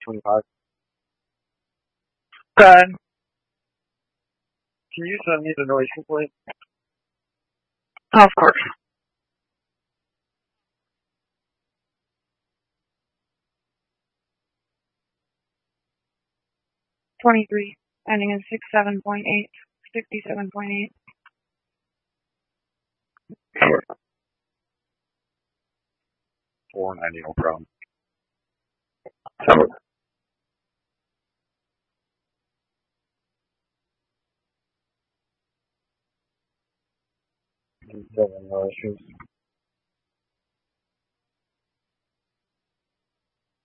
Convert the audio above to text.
25. Good. Can you send me the noise complaint? Of course. $23, ending in 67.8, 67.8. $4.90, no problem. No issues.